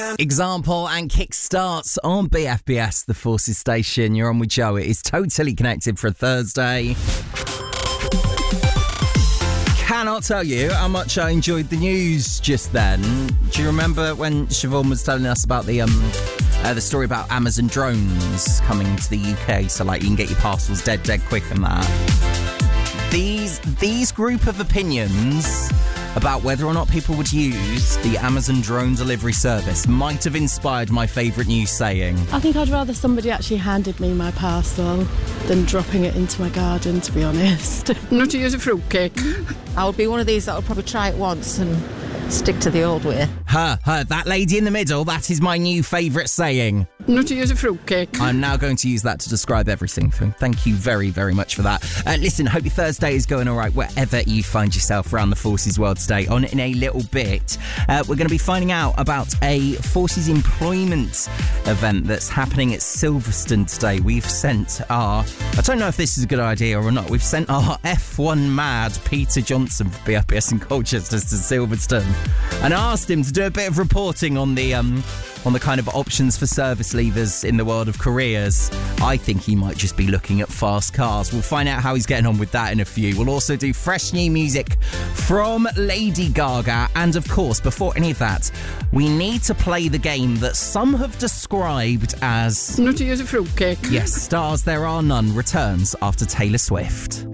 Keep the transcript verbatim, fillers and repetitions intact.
Example and Kickstarts on B F B S, the Forces station. You're on with Joe. It is totally connected for a Thursday. Cannot tell you how much I enjoyed the news just then. Do you remember when Siobhan was telling us about the um uh, the story about Amazon drones coming to the U K, so like you can get your parcels dead dead quick and that. These these group of opinions about whether or not people would use the Amazon drone delivery service might have inspired my favourite news saying. I think I'd rather somebody actually handed me my parcel than dropping it into my garden, to be honest. Not to use a fruitcake. I would be one of these that will probably try it once and stick to the old way. Her, her, that lady in the middle, that is my new favourite saying. Not to use a fruitcake. I'm now going to use that to describe everything. Thank you very, very much for that. Uh, listen, hope your Thursday is going all right wherever you find yourself around the Forces world today. On in a little bit, uh, we're going to be finding out about a Forces employment event that's happening at Silverstone today. We've sent our, I don't know if this is a good idea or not, we've sent our F one mad Peter Johnson from B F B S in Colchester to Silverstone and asked him to do a bit of reporting on the um, on the kind of options for service leavers in the world of careers. I think he might just be looking at fast cars. We'll find out how he's getting on with that in a few. We'll also do fresh new music from Lady Gaga. And of course, before any of that, we need to play the game that some have described as... Not to use a fruitcake. Yes, Stars There Are None returns after Taylor Swift.